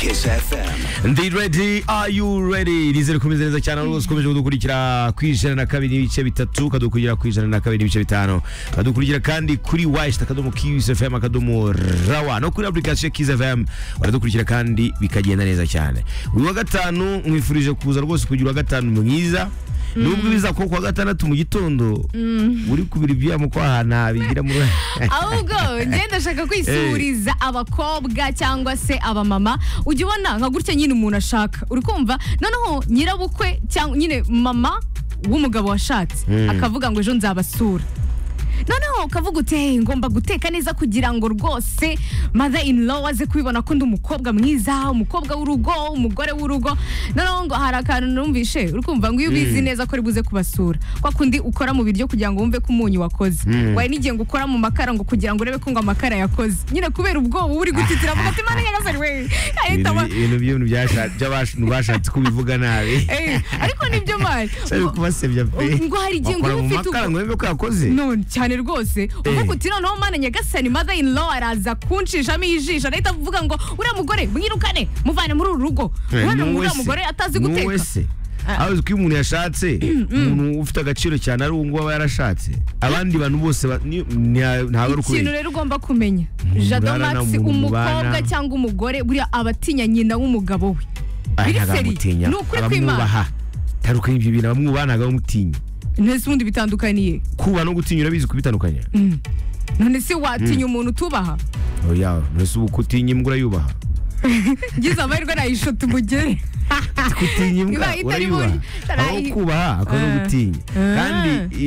Kiss FM. Indeed ready, are you ready? Nizere kumeze neza cyane rwose ukomeje kudukurikira ku 102.3 kadukurikira ku 102.5 kadukurikira kandi kuri Kiss FM rawa no kuri application Kiss FM baradukurikira kandi bikagenda neza cyane. Uyu wa gatanu mwifurije kuza rwose kugira wa gatanu mwiza. Nubwo biza ko kwa gatandatu mu gitondo uri kubira ibyamo kwa hana bigira mu ahubwo ngenda shaka kwisuriza abakobwa cyangwa se abamama ujye ubona nka gutya nyine umuntu ashaka uri kumva noneho nyirabukwe cyangwa nyine mama w'umugabo washatse akavuga ngo ejo nzabasura noneho ukavuga uti ngomba guteka neza kugira ngo rwose mother in law aze kubibona ko ndi umukobwa mwiza umukobwa w'urugo umugore w'urugo noneho ngo hari akantu numvishe urukumva ngo iyo ubizi neza ko ribuze kubasura kwa kundi ukora mu biryo kugira ngo wumve ko umunyu wakoze waye nigiye ngo ukora mu makara ngo kugira ngo urebe ko ngo amakara yakoze nyine kubera ubwoba uri gutitira mu gatima nyagasari we ibintu by'ibintu byashatse kubivuga nabi ariko nibyo mari cyari kubasebya pe ngo hari igihe ngo ufite ubwo ngo wembe ko yakoze none cyane rwose uvuga uti noneho mana nyagasani mother in law araza kunshishamo ijisho arahita avuga ngo uriya mugore mwirukane muvane muri uru rugo uriya mugore atazi guteka aho uzi ko umuntu yashatse umuntu ufite agaciro cyane ari uwo aba yarashatse abandi bantu bose ntabwo ari ukuri ikintu rero ugomba kumenya Jado Max umukobwa cyangwa umugore buriya abatinya nyina w'umugabo we biri seri ni ukuri kw'Imana tarukanye ibyo bintu bamwubanaga bamutinya nese ubundi bitandukaniye kuba no gutinya urabizi kubitandukanya none se watinya umuntu utubaha oya nese ubu kutinya imbwa yubaha gize amahirwe nayishota umugere kutinya imbwa urayubaha aho kubaha akaba no gutinya kandi